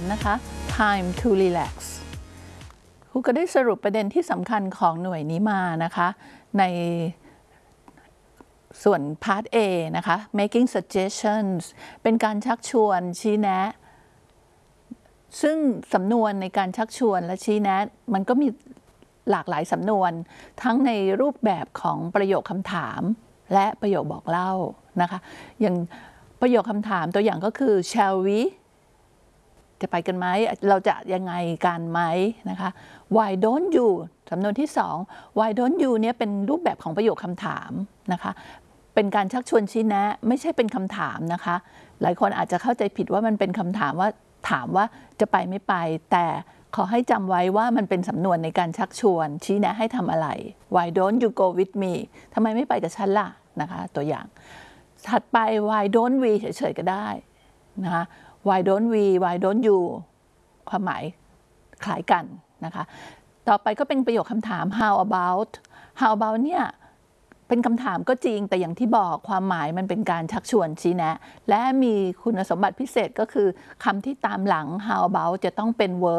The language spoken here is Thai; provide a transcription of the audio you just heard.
3นะคะ time to relax ครูก็ได้สรุปประเด็นที่สำคัญของหน่วยนี้มานะคะในส่วน part A นะคะ making suggestions เป็นการชักชวนชี้แนะซึ่งสำนวนในการชักชวนและชี้แนะมันก็มีหลากหลายสำนวนทั้งในรูปแบบของประโยคคำถามและประโยคบอกเล่านะคะอย่างประโยคคำถามตัวอย่างก็คือ shall we จะไปกันไหมเราจะยังไงกันไหมนะคะ why don't you สำนวนที่2 why don't you เนี่ยเป็นรูปแบบของประโยคคำถามนะคะเป็นการชักชวนชี้แนะไม่ใช่เป็นคำถามนะคะหลายคนอาจจะเข้าใจผิดว่ามันเป็นคำถามว่าถามว่าจะไปไม่ไปแต่ขอให้จำไว้ว่ามันเป็นสำนวนในการชักชวนชี้แนะให้ทำอะไร why don't you go with me ทำไมไม่ไปกับฉันล่ะนะคะตัวอย่างถัดไป why don't we เฉยๆก็ได้นะคะ why don't we why don't you ความหมายคล้ายกันนะคะต่อไปก็เป็นประโยคคำถาม how about เนี่ยเป็นคำถามก็จริงแต่อย่างที่บอกความหมายมันเป็นการชักชวนชี้แนะและมีคุณสมบัติพิเศษก็คือคำที่ตามหลัง how about จะต้องเป็น verb